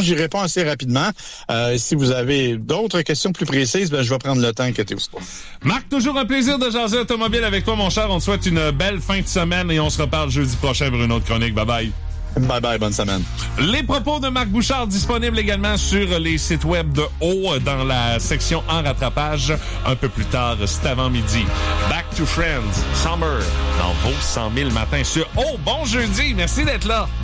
j'y réponds assez rapidement. Si vous avez d'autres questions plus précises, je vais prendre le temps, inquiétez-vous pas. Marc, toujours un plaisir de jaser automobile avec toi, mon cher. On te souhaite une belle fin de semaine et on se reparle jeudi prochain pour une autre chronique. Bye-bye. Bye-bye, bonne semaine. Les propos de Marc Bouchard disponibles également sur les sites web de Haut dans la section en rattrapage un peu plus tard, c'est avant midi. Back to Friends, Summer, dans vos 100 000 matins sur Haut. Bon jeudi, merci d'être là.